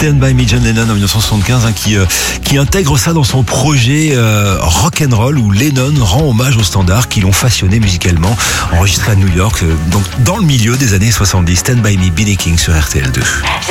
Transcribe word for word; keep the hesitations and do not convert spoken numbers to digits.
Stand By Me, John Lennon en dix-neuf cent soixante-quinze, hein, qui, euh, qui intègre ça dans son projet euh, rock'n'roll où Lennon rend hommage aux standards qui l'ont façonné musicalement, enregistré à New York, euh, donc dans le milieu des années soixante-dix. Stand By Me, B B King sur R T L deux.